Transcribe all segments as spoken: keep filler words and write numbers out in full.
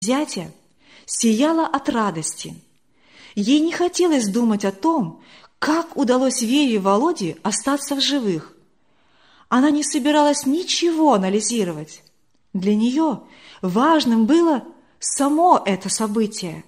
зятя сияла от радости. Ей не хотелось думать о том, как удалось Вере и Володе остаться в живых. Она не собиралась ничего анализировать. Для нее важным было само это событие.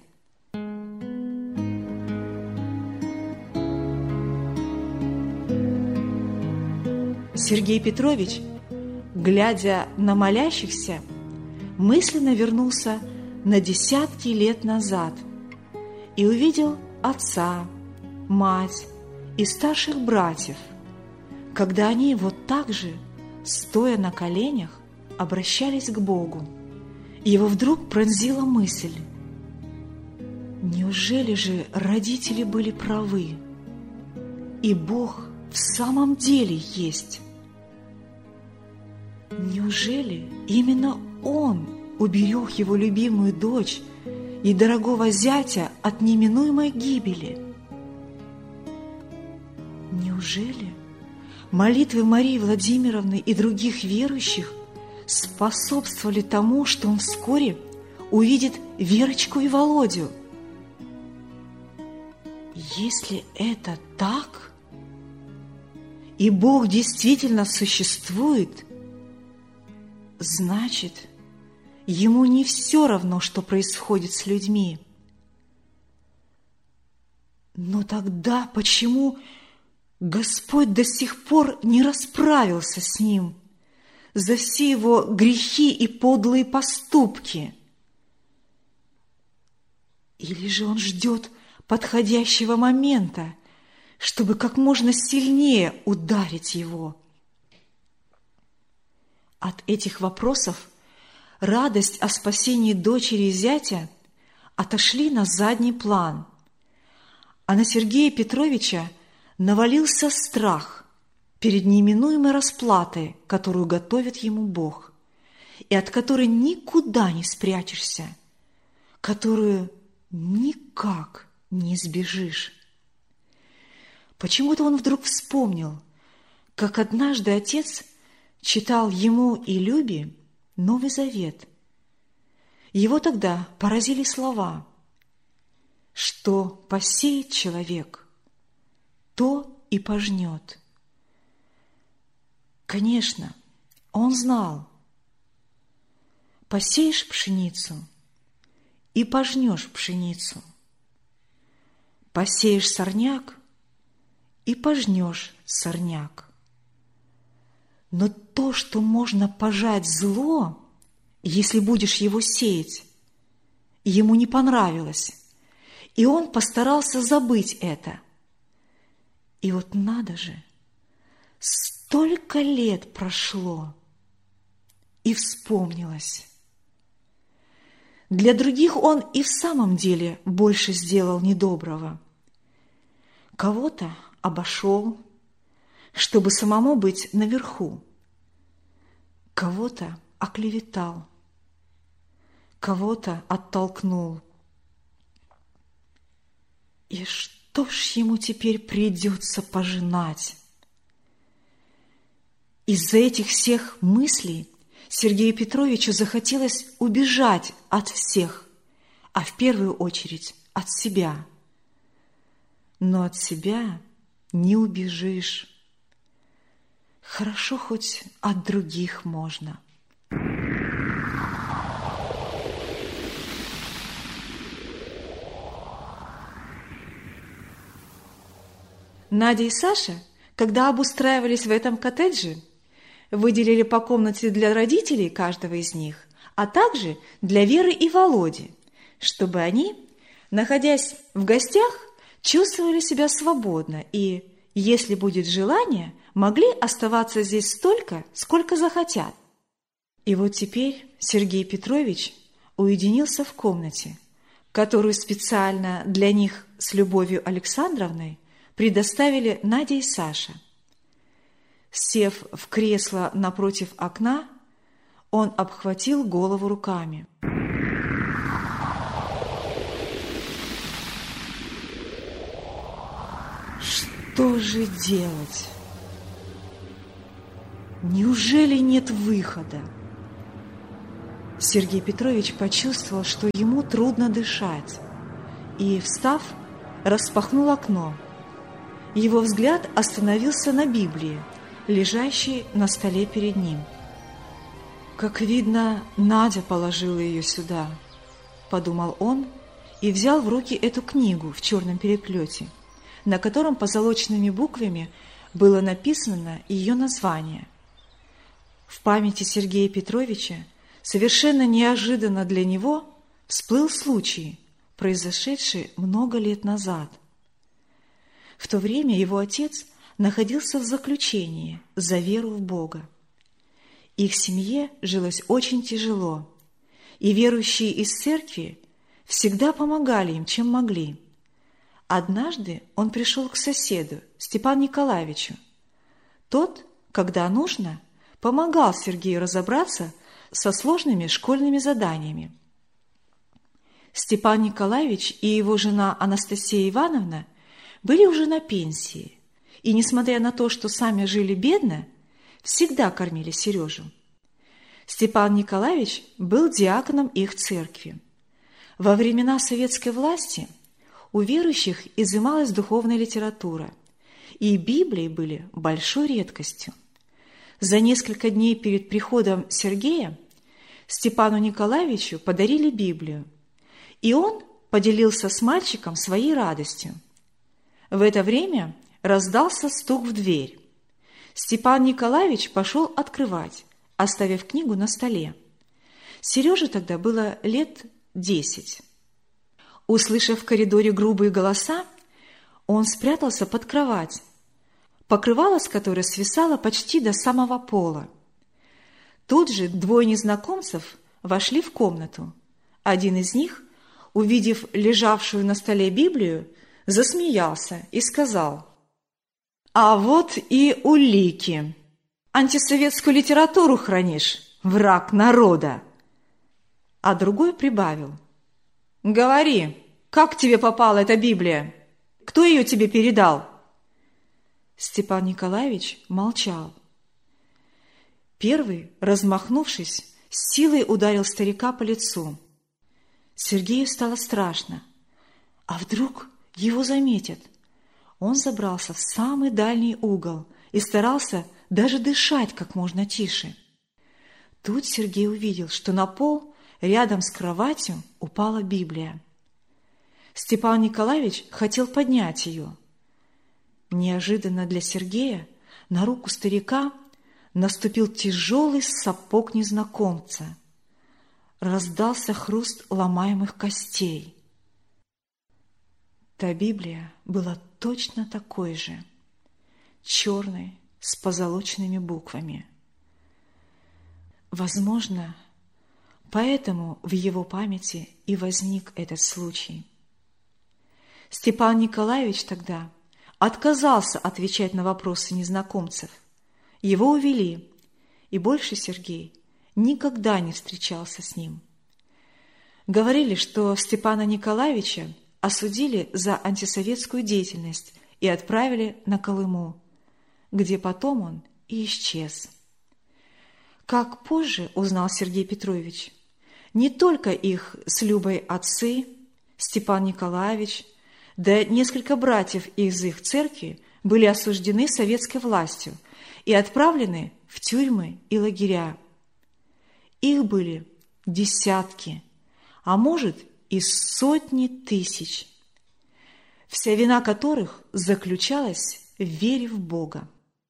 Сергей Петрович, глядя на молящихся, мысленно вернулся на десятки лет назад и увидел отца, мать и старших братьев, когда они вот так же, стоя на коленях, обращались к Богу. Его вдруг пронзила мысль: неужели же родители были правы, и Бог в самом деле есть? Неужели именно Он уберег его любимую дочь и дорогого зятя от неминуемой гибели? Неужели молитвы Марии Владимировны и других верующих способствовали тому, что он вскоре увидит Верочку и Володю? Если это так, и Бог действительно существует, значит, Ему не все равно, что происходит с людьми. Но тогда почему Господь до сих пор не расправился с ним за все его грехи и подлые поступки? Или же Он ждет подходящего момента, чтобы как можно сильнее ударить его? От этих вопросов радость о спасении дочери и зятя отошли на задний план, а на Сергея Петровича навалился страх перед неминуемой расплатой, которую готовит ему Бог, и от которой никуда не спрячешься, которую никак не сбежишь. Почему-то он вдруг вспомнил, как однажды отец читал ему и Любе Новый Завет. Его тогда поразили слова: «Что посеет человек, то и пожнет». Конечно, он знал: посеешь пшеницу и пожнешь пшеницу, посеешь сорняк и пожнешь сорняк. Но то, что можно пожать зло, если будешь его сеять, ему не понравилось, и он постарался забыть это. И вот надо же, столько лет прошло, и вспомнилось. Для других он и в самом деле больше сделал недоброго. Кого-то обошел, чтобы самому быть наверху. Кого-то оклеветал, кого-то оттолкнул. И что ж ему теперь придется пожинать? Из-за этих всех мыслей Сергею Петровичу захотелось убежать от всех, а в первую очередь от себя. Но от себя не убежишь. Хорошо, хоть от других можно. Надя и Саша, когда обустраивались в этом коттедже, выделили по комнате для родителей каждого из них, а также для Веры и Володи, чтобы они, находясь в гостях, чувствовали себя свободно и, если будет желание, могли оставаться здесь столько, сколько захотят. И вот теперь Сергей Петрович уединился в комнате, которую специально для них с Любовью Александровной предоставили Надя и Саша. Сев в кресло напротив окна, он обхватил голову руками. Что же делать? Неужели нет выхода? Сергей Петрович почувствовал, что ему трудно дышать, и, встав, распахнул окно. Его взгляд остановился на Библии, лежащей на столе перед ним. «Как видно, Надя положила ее сюда», – подумал он и взял в руки эту книгу в черном переплете, на котором позолоченными буквами было написано ее название. В памяти Сергея Петровича совершенно неожиданно для него всплыл случай, произошедший много лет назад. В то время его отец находился в заключении за веру в Бога. Их семье жилось очень тяжело, и верующие из церкви всегда помогали им, чем могли. Однажды он пришел к соседу, Степану Николаевичу. Тот, когда нужно, помогал Сергею разобраться со сложными школьными заданиями. Степан Николаевич и его жена Анастасия Ивановна были уже на пенсии, и, несмотря на то, что сами жили бедно, всегда кормили Сережу. Степан Николаевич был диаконом их церкви. Во времена советской власти у верующих изымалась духовная литература, и Библии были большой редкостью. За несколько дней перед приходом Сергея Степану Николаевичу подарили Библию, и он поделился с мальчиком своей радостью. В это время раздался стук в дверь. Степан Николаевич пошел открывать, оставив книгу на столе. Сереже тогда было лет десять. Услышав в коридоре грубые голоса, он спрятался под кровать, покрывало с которой свисало почти до самого пола. Тут же двое незнакомцев вошли в комнату. Один из них, увидев лежавшую на столе Библию, засмеялся и сказал: «А вот и улики. Антисоветскую литературу хранишь, враг народа!» А другой прибавил: «Говори, как тебе попала эта Библия? Кто ее тебе передал?» Степан Николаевич молчал. Первый, размахнувшись, с силой ударил старика по лицу. Сергею стало страшно. А вдруг его заметят? Он забрался в самый дальний угол и старался даже дышать как можно тише. Тут Сергей увидел, что на пол рядом с кроватью упала Библия. Степан Николаевич хотел поднять ее. Неожиданно для Сергея на руку старика наступил тяжелый сапог незнакомца. Раздался хруст ломаемых костей. Та Библия была точно такой же, черной, с позолоченными буквами. Возможно, поэтому в его памяти и возник этот случай. Степан Николаевич тогда отказался отвечать на вопросы незнакомцев. Его увели, и больше Сергей никогда не встречался с ним. Говорили, что Степана Николаевича осудили за антисоветскую деятельность и отправили на Колыму, где потом он и исчез. Как позже узнал Сергей Петрович, не только их с Любой отцы, Степан Николаевич, да несколько братьев из их церкви были осуждены советской властью и отправлены в тюрьмы и лагеря. Их были десятки, а может и сотни тысяч, вся вина которых заключалась в вере в Бога.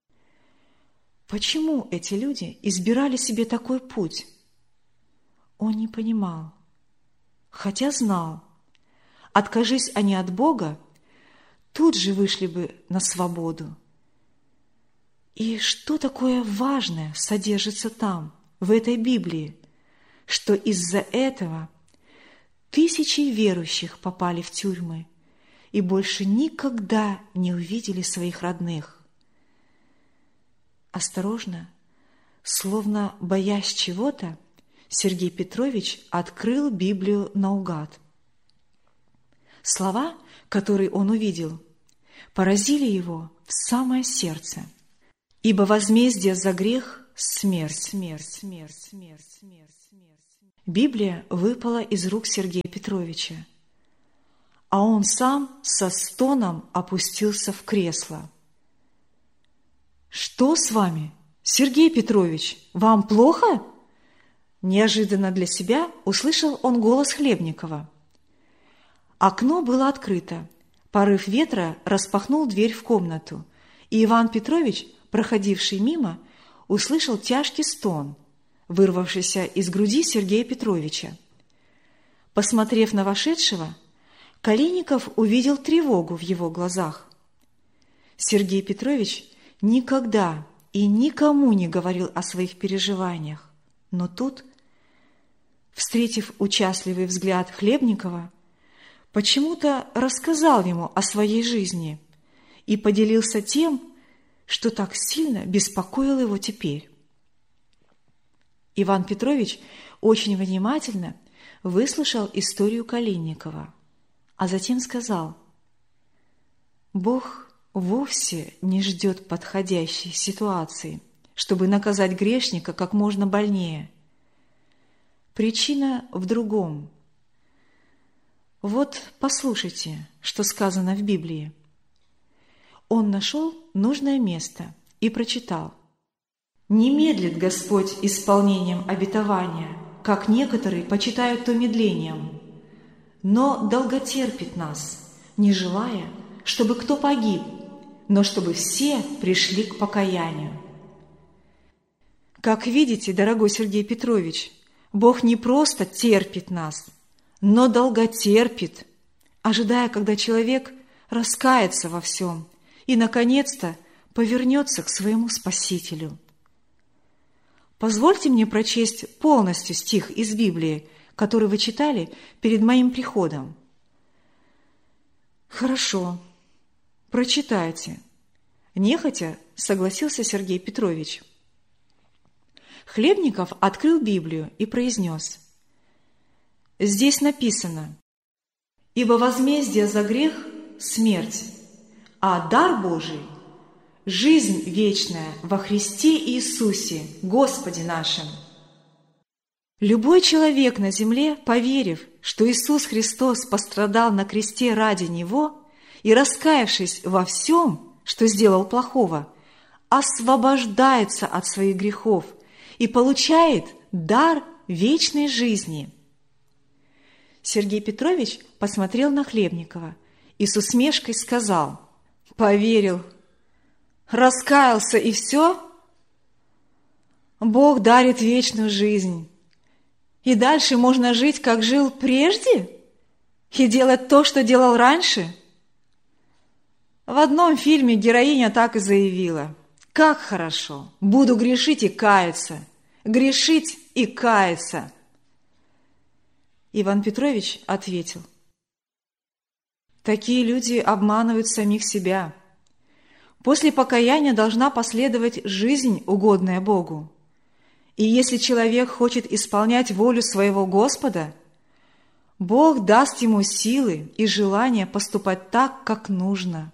Почему эти люди избирали себе такой путь? Он не понимал, хотя знал, откажись они от Бога, тут же вышли бы на свободу. И что такое важное содержится там, в этой Библии, что из-за этого тысячи верующих попали в тюрьмы и больше никогда не увидели своих родных? Осторожно, словно боясь чего-то, Сергей Петрович открыл Библию наугад. Слова, которые он увидел, поразили его в самое сердце. «Ибо возмездие за грех – смерть, смерть, смерть, смерть, смерть, смерть». Библия выпала из рук Сергея Петровича, а он сам со стоном опустился в кресло. «Что с вами, Сергей Петрович, вам плохо?» Неожиданно для себя услышал он голос Хлебникова. Окно было открыто. Порыв ветра распахнул дверь в комнату, и Иван Петрович, проходивший мимо, услышал тяжкий стон, вырвавшийся из груди Сергея Петровича. Посмотрев на вошедшего, Калиников увидел тревогу в его глазах. Сергей Петрович никогда и никому не говорил о своих переживаниях, но тут, встретив участливый взгляд Хлебникова, почему-то рассказал ему о своей жизни и поделился тем, что так сильно беспокоило его теперь. Иван Петрович очень внимательно выслушал историю Калиникова, а затем сказал: «Бог вовсе не ждет подходящей ситуации, чтобы наказать грешника как можно больнее. Причина в другом. Вот послушайте, что сказано в Библии». Он нашел нужное место и прочитал: «Не медлит Господь исполнением обетования, как некоторые почитают то медлением, но долготерпит нас, не желая, чтобы кто погиб, но чтобы все пришли к покаянию». Как видите, дорогой Сергей Петрович, Бог не просто терпит нас, но долготерпит, ожидая, когда человек раскается во всем и, наконец-то, повернется к своему Спасителю. Позвольте мне прочесть полностью стих из Библии, который вы читали перед моим приходом. Хорошо, прочитайте. Нехотя согласился Сергей Петрович. Хлебников открыл Библию и произнес: «Здесь написано: ибо возмездие за грех – смерть, а дар Божий – жизнь вечная во Христе Иисусе, Господе нашим». Любой человек на земле, поверив, что Иисус Христос пострадал на кресте ради него и раскаявшись во всем, что сделал плохого, освобождается от своих грехов и получает дар вечной жизни. Сергей Петрович посмотрел на Хлебникова и с усмешкой сказал: «Поверил, раскаялся и все? Бог дарит вечную жизнь, и дальше можно жить, как жил прежде, и делать то, что делал раньше?» В одном фильме героиня так и заявила: «Как хорошо! Буду грешить и каяться, грешить и каяться!» Иван Петрович ответил: «Такие люди обманывают самих себя. После покаяния должна последовать жизнь, угодная Богу. И если человек хочет исполнять волю своего Господа, Бог даст ему силы и желание поступать так, как нужно».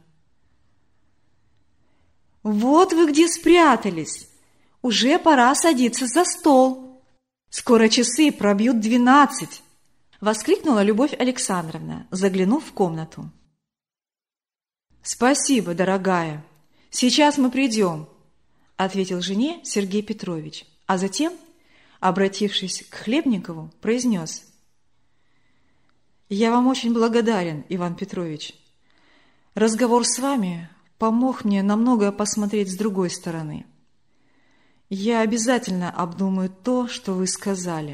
«Вот вы где спрятались! Уже пора садиться за стол. Скоро часы пробьют двенадцать!» — воскликнула Любовь Александровна, заглянув в комнату. «Спасибо, дорогая. Сейчас мы придем», — ответил жене Сергей Петрович, а затем, обратившись к Хлебникову, произнес: «Я вам очень благодарен, Иван Петрович. Разговор с вами помог мне на многое посмотреть с другой стороны. Я обязательно обдумаю то, что вы сказали».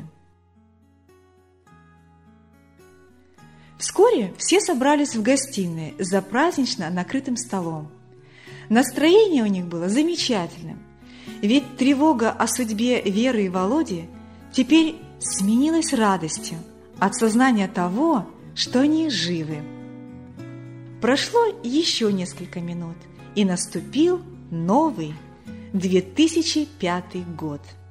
Вскоре все собрались в гостиной за празднично накрытым столом. Настроение у них было замечательным, ведь тревога о судьбе Веры и Володи теперь сменилась радостью от сознания того, что они живы. Прошло еще несколько минут, и наступил новый две тысячи пятый год.